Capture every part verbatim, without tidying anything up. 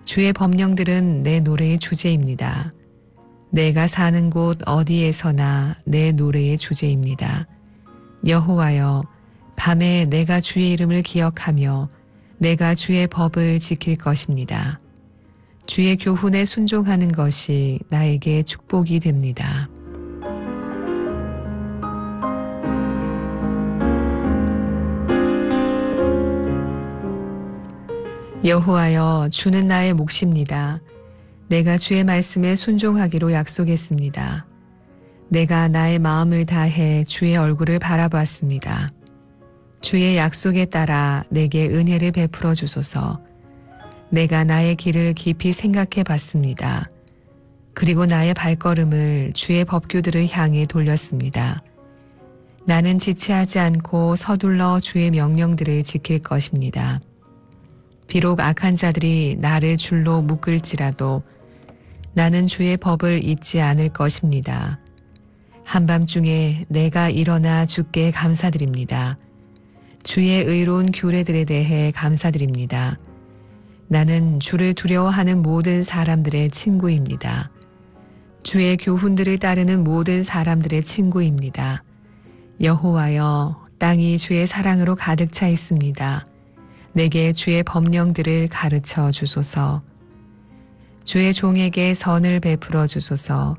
주의 법령들은 내 노래의 주제입니다. 내가 사는 곳 어디에서나 내 노래의 주제입니다. 여호와여, 밤에 내가 주의 이름을 기억하며 내가 주의 법을 지킬 것입니다. 주의 교훈에 순종하는 것이 나에게 축복이 됩니다. 여호와여, 주는 나의 몫입니다. 내가 주의 말씀에 순종하기로 약속했습니다. 내가 나의 마음을 다해 주의 얼굴을 바라보았습니다. 주의 약속에 따라 내게 은혜를 베풀어 주소서. 내가 나의 길을 깊이 생각해 봤습니다. 그리고 나의 발걸음을 주의 법규들을 향해 돌렸습니다. 나는 지체하지 않고 서둘러 주의 명령들을 지킬 것입니다. 비록 악한 자들이 나를 줄로 묶을지라도 나는 주의 법을 잊지 않을 것입니다. 한밤중에 내가 일어나 주께 감사드립니다. 주의 의로운 규례들에 대해 감사드립니다. 나는 주를 두려워하는 모든 사람들의 친구입니다. 주의 교훈들을 따르는 모든 사람들의 친구입니다. 여호와여, 땅이 주의 사랑으로 가득 차 있습니다. 내게 주의 법령들을 가르쳐 주소서. 주의 종에게 선을 베풀어 주소서.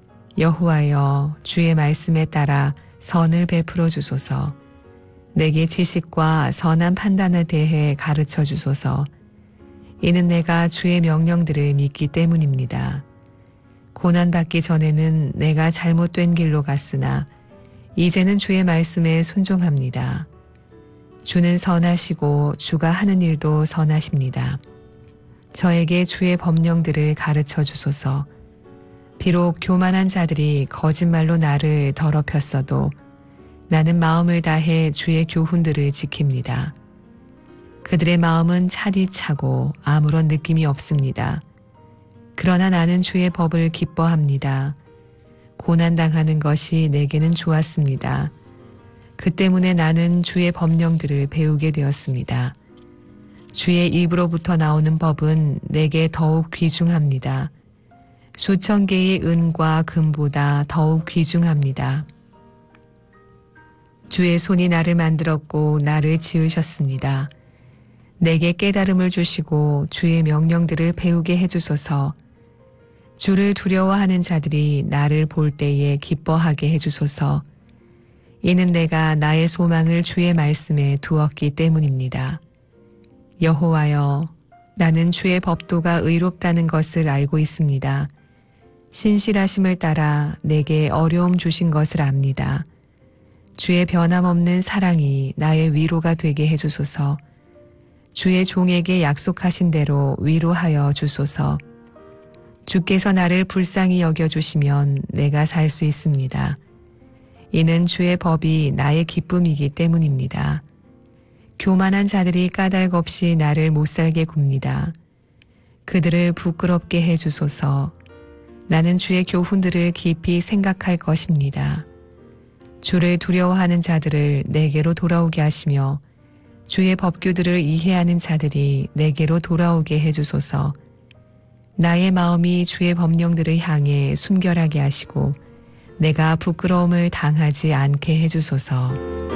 여호와여, 주의 말씀에 따라 선을 베풀어 주소서. 내게 지식과 선한 판단에 대해 가르쳐 주소서. 이는 내가 주의 명령들을 믿기 때문입니다. 고난받기 전에는 내가 잘못된 길로 갔으나 이제는 주의 말씀에 순종합니다. 주는 선하시고 주가 하는 일도 선하십니다. 저에게 주의 법령들을 가르쳐 주소서. 비록 교만한 자들이 거짓말로 나를 더럽혔어도 나는 마음을 다해 주의 교훈들을 지킵니다. 그들의 마음은 차디차고 아무런 느낌이 없습니다. 그러나 나는 주의 법을 기뻐합니다. 고난당하는 것이 내게는 좋았습니다. 그 때문에 나는 주의 법령들을 배우게 되었습니다. 주의 입으로부터 나오는 법은 내게 더욱 귀중합니다. 수천 개의 은과 금보다 더욱 귀중합니다. 주의 손이 나를 만들었고 나를 지으셨습니다. 내게 깨달음을 주시고 주의 명령들을 배우게 해주소서. 주를 두려워하는 자들이 나를 볼 때에 기뻐하게 해주소서. 이는 내가 나의 소망을 주의 말씀에 두었기 때문입니다. 여호와여, 나는 주의 법도가 의롭다는 것을 알고 있습니다. 신실하심을 따라 내게 어려움 주신 것을 압니다. 주의 변함없는 사랑이 나의 위로가 되게 해주소서. 주의 종에게 약속하신 대로 위로하여 주소서. 주께서 나를 불쌍히 여겨주시면 내가 살 수 있습니다. 이는 주의 법이 나의 기쁨이기 때문입니다. 교만한 자들이 까닭 없이 나를 못살게 굽니다. 그들을 부끄럽게 해주소서. 나는 주의 교훈들을 깊이 생각할 것입니다. 주를 두려워하는 자들을 내게로 돌아오게 하시며 주의 법규들을 이해하는 자들이 내게로 돌아오게 해주소서. 나의 마음이 주의 법령들을 향해 순결하게 하시고 내가 부끄러움을 당하지 않게 해주소서.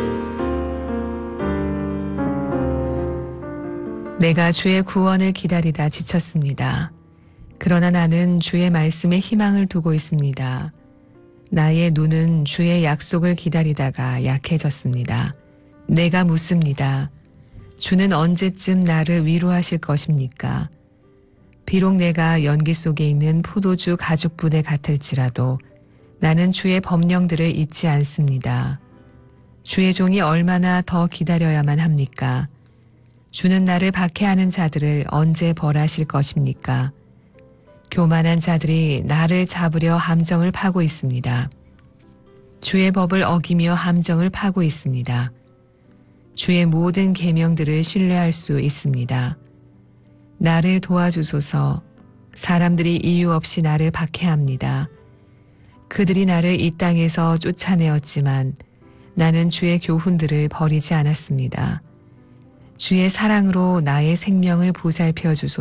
내가 주의 구원을 기다리다 지쳤습니다. 그러나 나는 주의 말씀에 희망을 두고 있습니다. 나의 눈은 주의 약속을 기다리다가 약해졌습니다. 내가 묻습니다. 주는 언제쯤 나를 위로하실 것입니까? 비록 내가 연기 속에 있는 포도주 가죽부대 같을지라도 나는 주의 법령들을 잊지 않습니다. 주의 종이 얼마나 더 기다려야만 합니까? 주는 나를 박해하는 자들을 언제 벌하실 것입니까? 교만한 자들이 나를 잡으려 함정을 파고 있습니다. 주의 법을 어기며 함정을 파고 있습니다. 주의 모든 계명들을 신뢰할 수 있습니다. 나를 도와주소서. 사람들이 이유 없이 나를 박해합니다. 그들이 나를 이 땅에서 쫓아내었지만 나는 주의 교훈들을 버리지 않았습니다. 주의 사랑으로 나의 생명을 보살펴 주소서.